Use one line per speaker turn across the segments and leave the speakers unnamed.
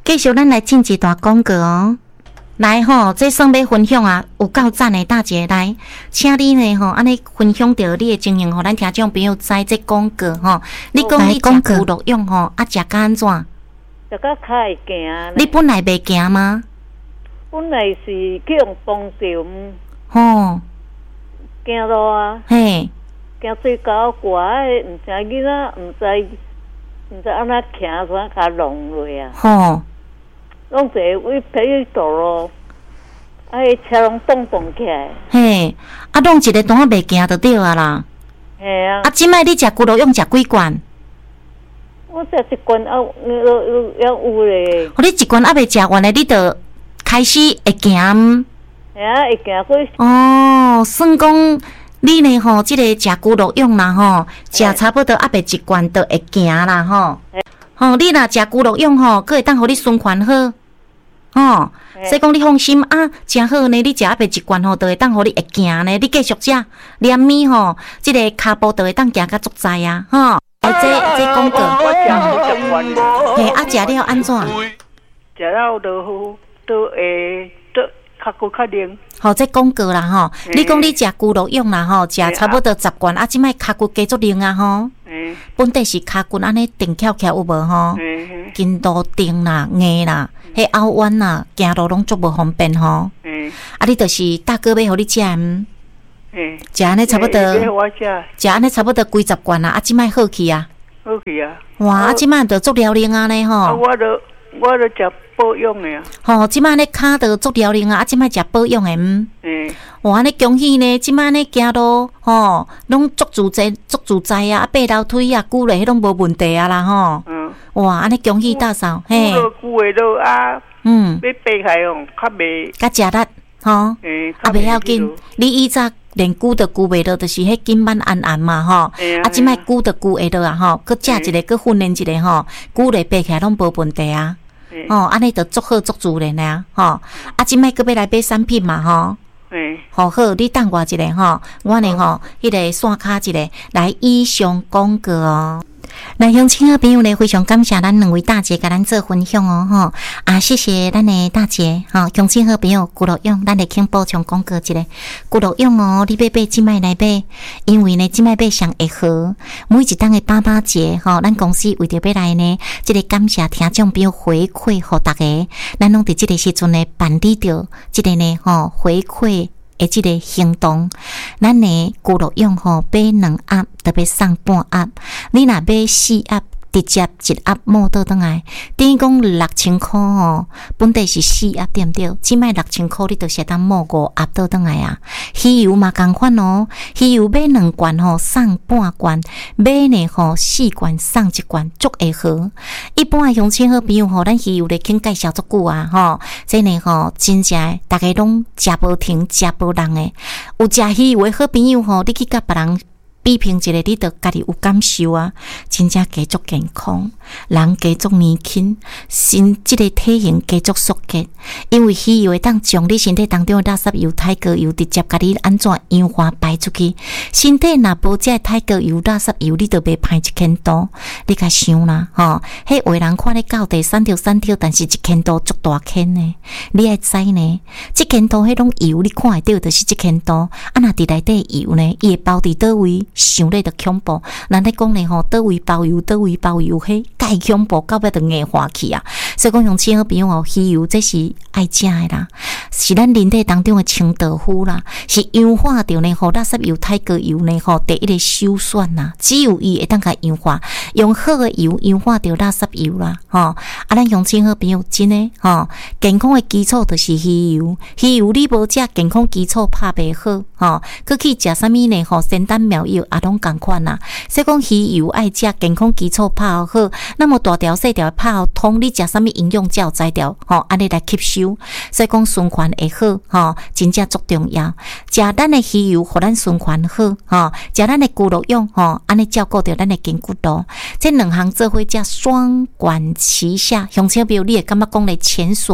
继续咱来进一段广告哦。来吼，这算要分享啊，有够赞的大姐来，请你呢吼，安尼分享到你的情形吼，咱听众朋友知这广告吼。你讲你食骨肉用吼，啊食甲安怎？
食甲较会行。
你本来袂行吗？
本来是去用当着，
吼，
行路啊，
嘿，
行最高挂的，毋知囡仔，毋知安怎行，怎甲弄落啊？
吼。
拢坐位皮道咯，车拢动起来。
嘿，啊，弄一个单袂行就对啊啦。
嘿啊。
啊，即摆你食骨肉用食几罐？
我食一罐有咧。
你一罐还袂食完咧，你就开始会行。
嘿啊，会行过。
哦，算讲你呢吼，即个食骨肉用啦吼，食差不多还袂一罐就会行啦吼。吼，你若食骨肉用吼，佫会当互你循环好，吼。所以讲你放心啊，真好呢。你食袂一罐吼，就会当互你会行呢。你继续食，连米吼，即个骹步就会当行较足在啊，吼。这广告，嘿，啊，食了安怎？
食了都会较骨较灵。
吼，这广告啦吼，你讲你食骨肉用啦吼，食差不多10罐，啊，即摆骹骨加足灵啊吼。本地是骹骨安尼定翘起有无吼？筋都定啦、硬啦，迄凹弯啦，行路拢足无方便吼。啊，你就是大哥要互你食，食安尼差不多，食安尼差不多几十罐啊，啊，即摆好去啊。
好去啊！
哇，啊，即摆就足疗灵啊呢吼。
我都食保养的啊。吼，
即摆呢骹就足疗灵啊，啊，即摆食保养的哇，你恭喜呢！即摆呢行路吼，拢足自在啊！啊，爬楼梯啊，久咧迄拢无问题啊啦吼。哇，安尼恭喜大嫂，嘿。
久诶都啊，要爬起哦，较袂。
较食力吼，啊袂要紧。你以前连久就久袂落，就是迄筋板按嘛吼。啊，即摆久就久会落啊吼，佮食一个，佮训练一个吼，久咧爬起来拢无问题啊。吼，安尼就足好足自然啊吼。啊，即摆佮要来买产品嘛吼。好，你等我一下吼，我呢吼，迄个线卡一个来以上广告哦。来，乡亲好朋友呢，非常感谢咱两位大姐甲咱做分享哦吼。啊，谢谢咱的大姐吼，乡亲好朋友骨肉用，咱来请补充广告一下。骨肉用哦，你要买即摆来买，因为呢即摆买上会好。每一档的爸节吼，咱公司为着要来呢，即个感谢听众朋友回馈互大家，咱拢伫即个时阵呢办理着即个呢吼回馈。诶，即个行动，咱呢骨肉用吼买2盒，特别送半盒。你若买4盒，直接1盒摸倒转来，等于讲6000块吼，本地是4盒对不对？即摆6000块，你就是当摸5盒倒转来啊。鱼油嘛同款哦，鱼油买2罐吼送半罐，买呢吼4罐送1罐，足会好。一般乡亲好朋友吼，咱鱼油咧肯介绍足久啊吼，这呢吼真正大家拢食无停，食无人诶。有食鱼油诶好朋友吼，你去甲别人比拼一下，你就家己有感受啊！真正加足健康，人加足年轻，身即个体型加足缩结。因为鱼油会当将你身体当中的垃圾油、体壳油直接甲你安怎氧化排出去。身体若无这体壳油、垃圾油，你就袂排1千度。你甲想啦，吼，迄有人看你到底3条，但是1千度足大坑呢。你爱知呢，1千度迄种油，你看会到就是1千度。啊，若伫内底油呢，伊会包伫倒位？想咧就恐怖，咱咧讲咧吼，倒位包油，迄介恐怖，到尾就硬化去啊！所以讲，乡亲好朋友哦，鱼油这是爱食的啦，是咱人体当中的清道夫啦，是氧化掉呢吼垃圾油、体壳油呢吼第一个首选啦。只有伊会当甲氧化，用好的油氧化掉垃圾油啦，吼！啊，咱乡亲好朋友真诶吼，健康的基础就是鱼油，鱼油你无食，健康基础拍袂好，吼，佮去食啥物呢？吼，仙丹妙药啊，拢共款啦。所以讲鱼油爱食，健康基础拍好，那么大条细条拍好通，你食啥物营养才有才调，吼，安尼来吸收。所以讲循环会好，吼，真正足重要。食咱的鱼油，互咱循环好，吼，食咱的骨肉用，吼，安尼照顾着咱的筋骨度。这2项做伙食双管齐下，乡亲朋友，你会感觉讲咧前所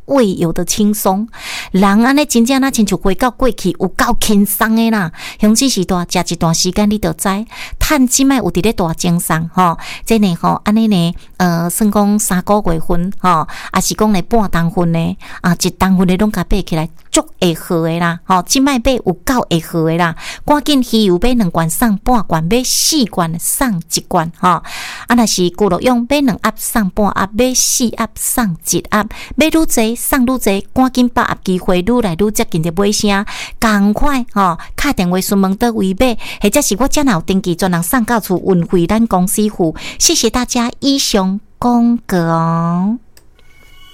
胃有的轻松，人安尼真正那亲像回到过去有够轻松的啦。雄起时代食一段时间，你就知，趁即摆有伫咧大精神吼，即呢吼安尼呢，算讲3个月份吼，也是讲咧半当份呢，一当份的拢甲买起来，足会好的啦，吼，即摆买有够会好的啦，赶紧鱼油买2罐送半罐，买4罐送1罐吼，若是骨肉用买2盒送半盒，买4盒送1盒，买愈侪送愈侪，赶紧把握机会，愈来愈接近着尾声，赶快吼，打电话询问倒位买，或者是我遮有登记专人送到厝运费咱公司付，谢谢大家以上讲过哦。